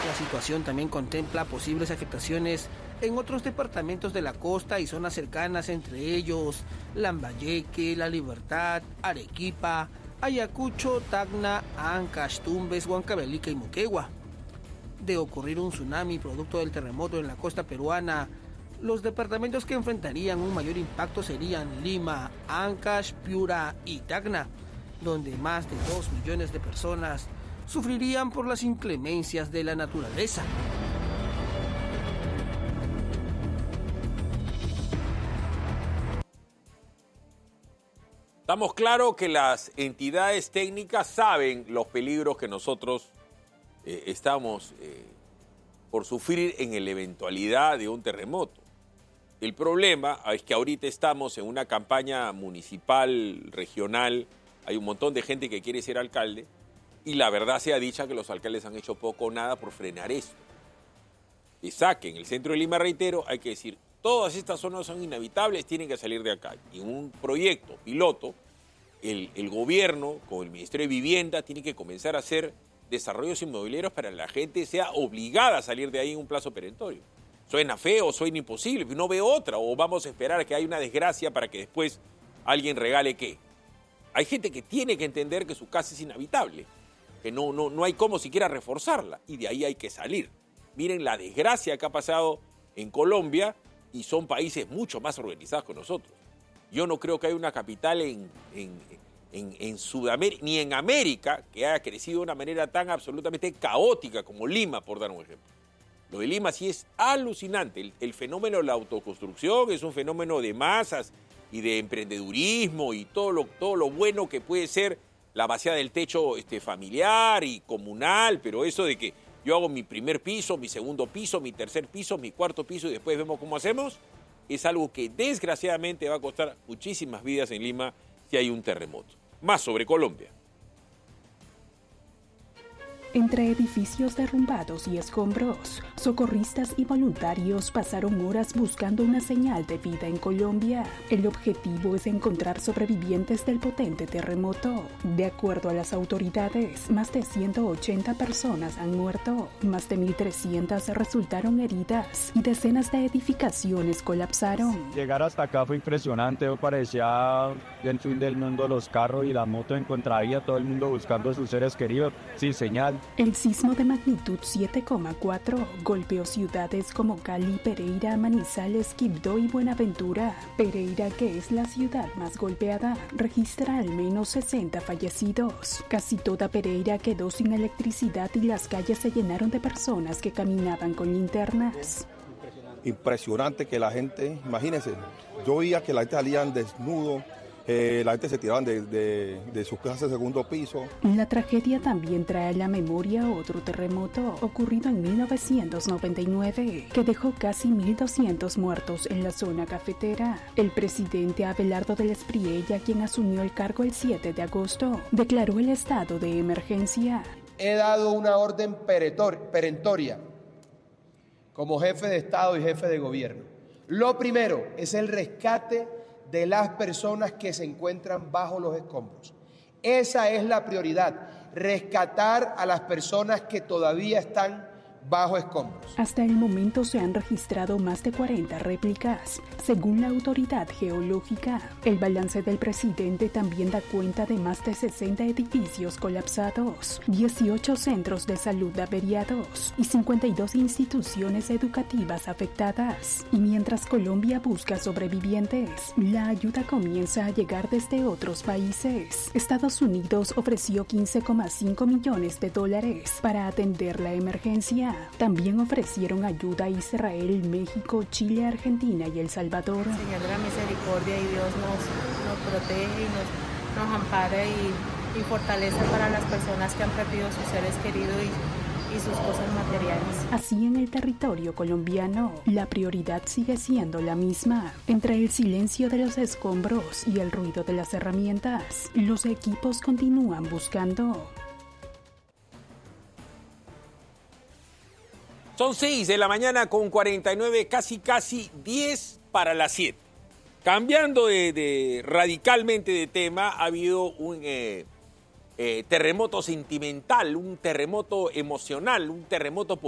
La situación también contempla posibles afectaciones en otros departamentos de la costa y zonas cercanas, entre ellos Lambayeque, La Libertad, Arequipa, Ayacucho, Tacna, Ancash, Tumbes, Huancavelica y Moquegua. De ocurrir un tsunami producto del terremoto en la costa peruana, los departamentos que enfrentarían un mayor impacto serían Lima, Ancash, Piura y Tacna, donde más de 2 millones de personas sufrirían por las inclemencias de la naturaleza. Estamos claros que las entidades técnicas saben los peligros que nosotros estamos por sufrir en la eventualidad de un terremoto. El problema es que ahorita estamos en una campaña municipal, regional, hay un montón de gente que quiere ser alcalde y la verdad sea dicha que los alcaldes han hecho poco o nada por frenar esto. Y saquen el centro de Lima, reitero, hay que decir, todas estas zonas son inhabitables, tienen que salir de acá. Y en un proyecto piloto, el gobierno con el Ministerio de Vivienda tiene que comenzar a hacer desarrollos inmobiliarios para que la gente sea obligada a salir de ahí en un plazo perentorio. Suena feo, suena imposible, no veo otra, o vamos a esperar a que haya una desgracia para que después alguien regale qué. Hay gente que tiene que entender que su casa es inhabitable, que no hay cómo siquiera reforzarla, y de ahí hay que salir. Miren la desgracia que ha pasado en Colombia, y son países mucho más organizados que nosotros. Yo no creo que haya una capital en Sudamérica, ni en América, que haya crecido de una manera tan absolutamente caótica como Lima, por dar un ejemplo. Lo de Lima sí es alucinante. El fenómeno de la autoconstrucción es un fenómeno de masas y de emprendedurismo y todo lo bueno que puede ser la vaciada del techo familiar y comunal, pero eso de que yo hago mi primer piso, mi segundo piso, mi tercer piso, mi cuarto piso y después vemos cómo hacemos, es algo que desgraciadamente va a costar muchísimas vidas en Lima si hay un terremoto. Más sobre Colombia. Entre edificios derrumbados y escombros, socorristas y voluntarios pasaron horas buscando una señal de vida en Colombia. El objetivo es encontrar sobrevivientes del potente terremoto. De acuerdo a las autoridades, más de 180 personas han muerto, más de 1.300 resultaron heridas y decenas de edificaciones colapsaron. Llegar hasta acá fue impresionante, parecía el fin del mundo, los carros y la moto en contravía, todo el mundo buscando a sus seres queridos, sin señal. El sismo de magnitud 7,4 golpeó ciudades como Cali, Pereira, Manizales, Quibdó y Buenaventura. Pereira, que es la ciudad más golpeada, registra al menos 60 fallecidos. Casi toda Pereira quedó sin electricidad y las calles se llenaron de personas que caminaban con linternas. Impresionante que la gente, imagínense, yo veía que la gente salían desnudo. La gente se tiraban de sus casas de segundo piso. La tragedia también trae a la memoria otro terremoto ocurrido en 1999 que dejó casi 1.200 muertos en la zona cafetera. El presidente Abelardo del Espriella, quien asumió el cargo el 7 de agosto, declaró el estado de emergencia. He dado una orden perentoria como jefe de Estado y jefe de gobierno. Lo primero es el rescate de las personas que se encuentran bajo los escombros. Esa es la prioridad, rescatar a las personas que todavía están bajo escombros. Hasta el momento se han registrado más de 40 réplicas, según la autoridad geológica. El balance del presidente también da cuenta de más de 60 edificios colapsados, 18 centros de salud averiados y 52 instituciones educativas afectadas. Y mientras Colombia busca sobrevivientes, la ayuda comienza a llegar desde otros países. Estados Unidos ofreció $15,5 millones para atender la emergencia. También ofrecieron ayuda a Israel, México, Chile, Argentina y El Salvador. Señor de la misericordia y Dios nos protege y nos ampara y fortalece para las personas que han perdido sus seres queridos y sus cosas materiales. Así en el territorio colombiano, la prioridad sigue siendo la misma. Entre el silencio de los escombros y el ruido de las herramientas, los equipos continúan buscando. Son 6 de la mañana con 49, casi 10 para las 7. Cambiando radicalmente de tema, ha habido un terremoto sentimental, un terremoto emocional, un terremoto político.